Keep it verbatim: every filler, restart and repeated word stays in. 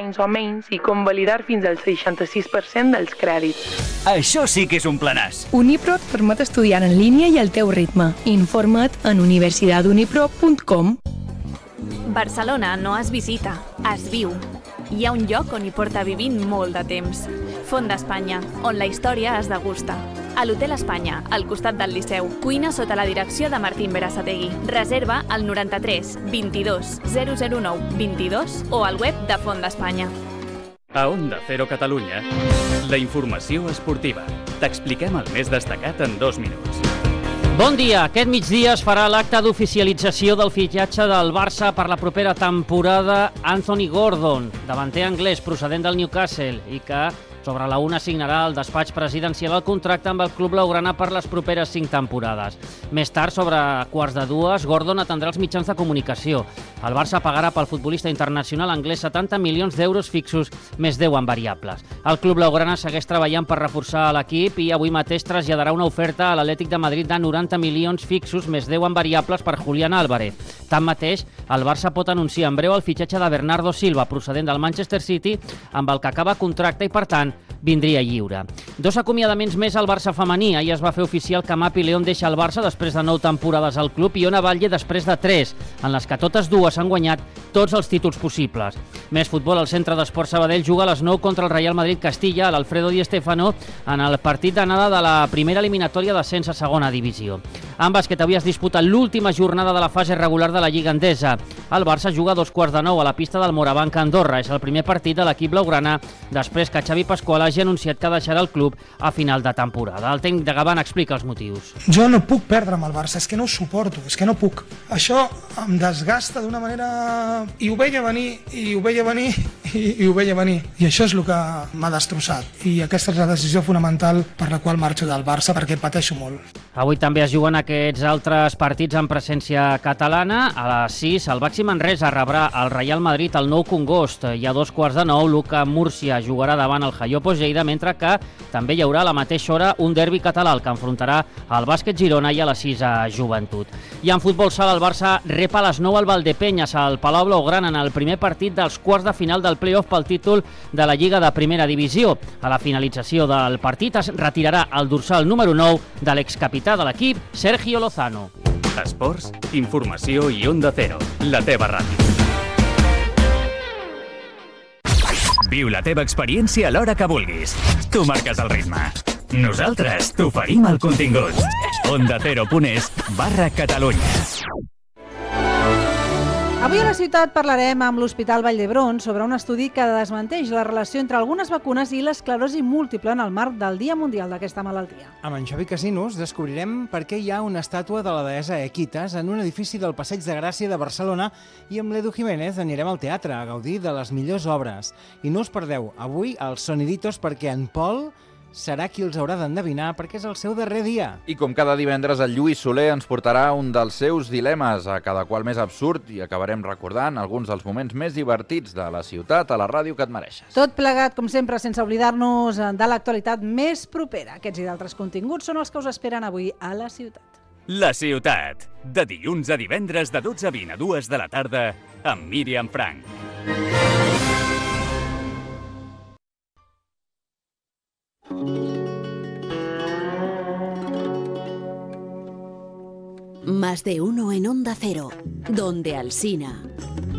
anys o menys i convalidar fins al seixanta-sis per cent dels crèdits. Això sí que és un planàs. Unipro et permet estudiar en línia i al teu ritme. Informa't en universidad unipro punt com. Barcelona no es visita, es viu. Hi ha un lloc on hi porta vivint molt de temps. Font d'Espanya, on la història es degusta. A l'Hotel Espanya, al costat del Liceu. Cuina sota la direcció de Martín Berasategui. Reserva al noranta-tres vint-i-dos zero zero nou vint-i-dos o al web de Font d'Espanya. A Onda Cero Catalunya, la informació esportiva. T'expliquem el més destacat en dos minuts. Bon dia. Aquest migdia es farà l'acte d'oficialització del fitxatge del Barça per la propera temporada. Anthony Gordon, davanter anglès procedent del Newcastle i que sobre la una signarà el despatx presidencial el contracte amb el club blaugrana per les properes cinc temporades. Més tard, sobre quarts de dues, Gordon atendrà els mitjans de comunicació. El Barça pagarà pel futbolista internacional anglès setanta milions d'euros fixos, més deu en variables. El club blaugrana segueix treballant per reforçar l'equip i avui mateix traslladarà una oferta a l'Atlètic de Madrid de noranta milions fixos, més deu en variables per Julián Álvarez. Tanmateix, el Barça pot anunciar en breu el fitxatge de Bernardo Silva, procedent del Manchester City, amb el que acaba contracte i, per tant, vindria lliure. Dos acomiadaments més al Barça femení. Ahir es va fer oficial que Mapi León deixa el Barça després de nou temporades al club i Ona Batlle després de tres, en les que totes dues han guanyat tots els títols possibles. Més futbol, al Centre d'Esports Sabadell juga a les nou contra el Real Madrid Castilla a l'Alfredo Di Stéfano en el partit d'anada de la primera eliminatòria d'ascens a segona divisió. En bàsquet, avui es disputa l'última jornada de la fase regular de la Lliga Endesa. El Barça juga a dos quarts de nou a la pista del Morabanc a Andorra. És el primer partit de l'equip blaugrana després que Xavi Pasqual hagi anunciat que deixarà el club a final de temporada. El tècnic de Gavant explica els motius. Jo no puc perdre amb el Barça, és que no ho suporto, és que no puc. Això em desgasta d'una manera... I ho veia venir, i ho veia venir, i, i ho veia venir. I això és el que m'ha destrossat. I aquesta és la decisió fonamental per la qual marxo del Barça, perquè pateixo molt. Avui també es juguen aquests altres partits en presència catalana. A les sis, el Baxi Manresa rebrà el Real Madrid al Nou Congost. I a dos quarts de nou, l'U C A Múrcia jugarà davant el Hayopo Lleida, mentre que també hi haurà a la mateixa hora un derbi català, el que enfrontarà el Bàsquet Girona i a les sis a Joventut. I en futbol sala, el Barça rep a les nou al Valdepenyes, al Palau Blaugrana, en el primer partit dels quarts de final del play-off pel títol de la Lliga de Primera Divisió. A la finalització del partit es retirarà el dorsal número nou de l'excapità de l'equip, Sergio Lozano. Esports, informació i Onda Cero, la teva ràdio. Viu la teva experiència a l'hora que vulguis. Tu marques el ritme. Nosaltres t'oferim el contingut. onda cero punt es barra Catalunya. Avui a la ciutat parlarem amb l'Hospital Vall d'Hebron sobre un estudi que desmenteix la relació entre algunes vacunes i l'esclerosi múltiple en el marc del Dia Mundial d'aquesta malaltia. Amb en Xavi Casinos descobrirem per què hi ha una estàtua de la deessa Equitas en un edifici del Passeig de Gràcia de Barcelona i amb l'Edu Jiménez anirem al teatre a gaudir de les millors obres. I no us perdeu avui els Soniditos perquè en Pol serà qui els haurà d'endevinar perquè és el seu darrer dia. I com cada divendres, el Lluís Soler ens portarà un dels seus dilemes, a cada qual més absurd, i acabarem recordant alguns dels moments més divertits de la ciutat a la ràdio que et mereixes. Tot plegat, com sempre, sense oblidar-nos de l'actualitat més propera. Aquests i d'altres continguts són els que us esperen avui a la ciutat. La ciutat, de dilluns a divendres de dotze a vint a dues de la tarda, amb Míriam Frank. Más de uno en Onda Cero, donde Alsina.